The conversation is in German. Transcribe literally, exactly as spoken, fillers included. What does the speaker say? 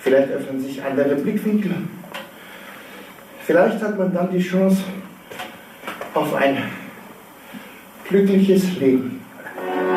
Vielleicht öffnen sich andere Blickwinkel. Vielleicht hat man dann die Chance auf ein glückliches Leben.